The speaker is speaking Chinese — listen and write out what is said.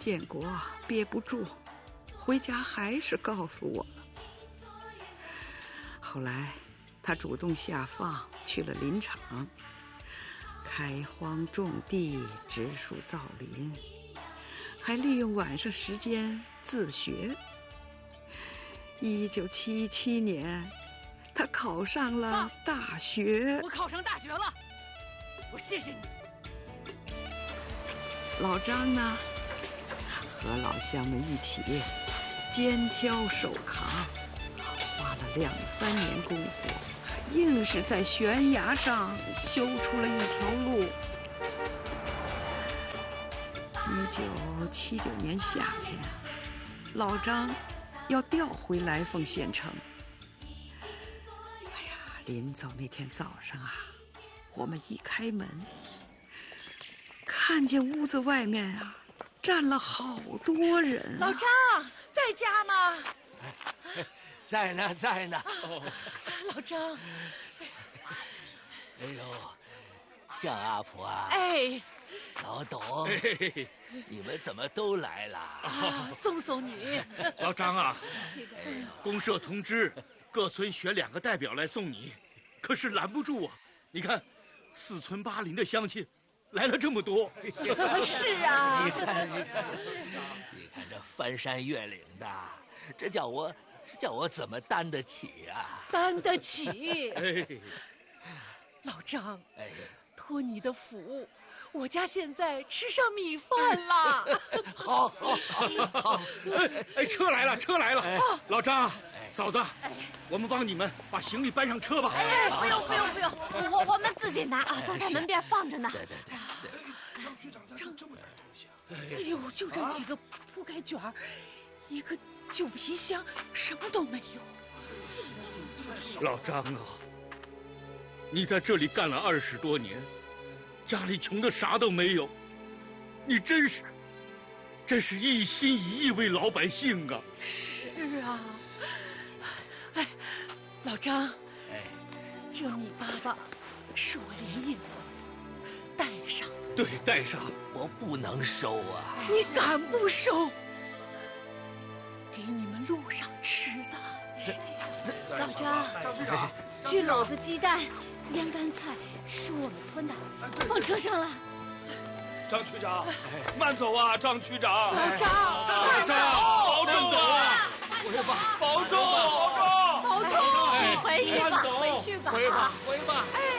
建国憋不住，回家还是告诉我了。后来他主动下放去了林场，开荒种地，植树造林，还利用晚上时间自学。1977年，他考上了大学。 我考上大学了，我谢谢你。 老张呢，和老乡们一起肩挑手扛，花了2、3年功夫，硬是在悬崖上修出了一条路。1979年夏天，老张要调回来凤县城。哎呀，临走那天早上啊，我们一开门，看见屋子外面啊站了好多人。 老张在家吗？ 在呢，在呢。 老张， 哎呦，向阿婆啊！ 哎， 老董，你们怎么都来了？ 送送你。 老张啊，公社通知各村选2个代表来送你，可是拦不住啊！你看，4村8邻的乡亲来了这么多。 是啊， 你看这翻山越岭的，这叫我怎么担得起啊？ 担得起。 哎， 老张， 哎， 托你的福，我家现在吃上米饭了。 好。 哎，车来了，车来了！老张，嫂子，我们帮你们把行李搬上车吧。 哎，不用，我们自己拿啊，都在门边放着呢。 对。 张局长家这么大东西啊！ 哎呦，就这几个铺盖卷儿，一个旧皮箱，什么都没有。 老张啊，你在这里干了20多年，家里穷的啥都没有，你真是一心一意为老百姓啊！ 是啊，哎，老张，这米粑粑是我连夜做的，带上。 对，带上。 我不能收啊！ 你敢不收？给你们路上吃的。 老张，这篓子鸡蛋、腌干菜是我们村的，放车上了。 张区长，慢走啊，张区长。 老张， 保重啊！保重！ 你回去吧，回吧。 回吧。 哎。